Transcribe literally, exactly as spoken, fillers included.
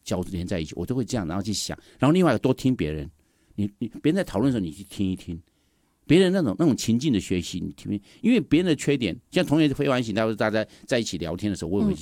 交连在一起，我都会这样，然后去想，然后另外一个多听别人，你你别人在讨论的时候，你去听一听。别人那种那种情境的学习，你听，因为别人的缺点，像同学非完形，大家在在一起聊天的时候，我也会